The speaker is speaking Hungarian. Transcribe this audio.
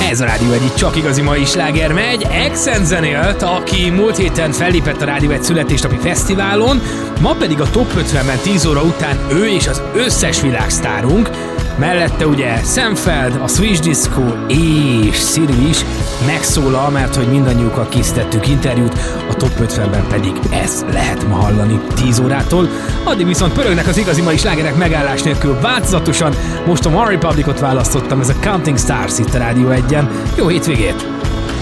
Ez a Rádió Egy csak igazi mai sláger megy. Exen zenélt, aki múlt héten fellépett a Rádió Egy születésnapi fesztiválon, ma pedig a Top 50-ben 10 óra után ő és az összes világsztárunk. Mellette ugye Sam Feld, a Swedish Disco és Siri is megszólal, mert hogy mindannyiukkal készítettük interjút, a Top 50-ben pedig ezt lehet ma hallani 10 órától. Addig viszont pörögnek az igazi mai slágerek megállás nélkül változatosan. Most a One Republicot választottam, ez a Counting Stars itt a Rádió Egyen. Jó hétvégét!